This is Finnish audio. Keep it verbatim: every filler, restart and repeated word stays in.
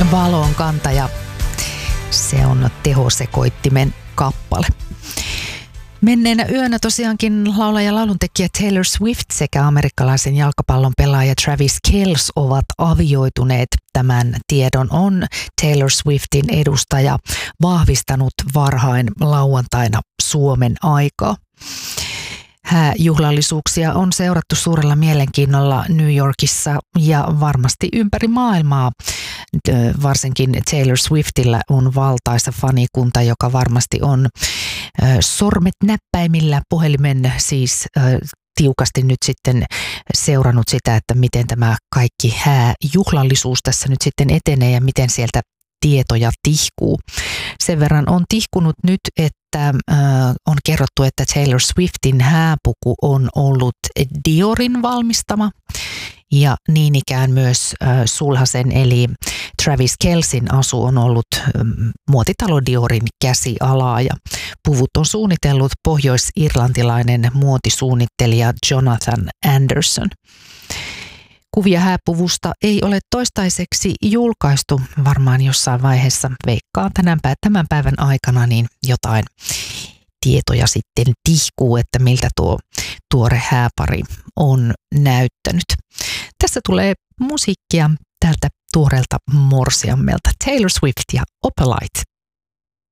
Valon kantaja. Se on tehosekoittimen kappale. Menneenä yönä tosiaankin laulaja ja lauluntekijä Taylor Swift sekä amerikkalaisen jalkapallon pelaaja Travis Kelce ovat avioituneet. Tämän tiedon on Taylor Swiftin edustaja vahvistanut varhain lauantaina Suomen aikaa. Hääjuhlallisuuksia on seurattu suurella mielenkiinnolla New Yorkissa ja varmasti ympäri maailmaa. Varsinkin Taylor Swiftillä on valtaisa fanikunta, joka varmasti on sormet näppäimillä puhelimen siis tiukasti nyt sitten seurannut sitä, että miten tämä kaikki hääjuhlallisuus tässä nyt sitten etenee ja miten sieltä tietoja tihkuu. Sen verran on tihkunut nyt, että äh, on kerrottu, että Taylor Swiftin hääpuku on ollut Diorin valmistama ja niin ikään myös äh, sulhasen eli Travis Kelcen asu on ollut äh, muotitalo Diorin käsialaa ja puvut on suunnitellut pohjois-irlantilainen muotisuunnittelija Jonathan Anderson. Kuvia hääpuvusta ei ole toistaiseksi julkaistu, varmaan jossain vaiheessa veikkaan tämän päivän aikana, niin jotain tietoja sitten tihkuu, että miltä tuo tuore hääpari on näyttänyt. Tässä tulee musiikkia tältä tuoreelta morsiammelta Taylor Swift ja Opalite.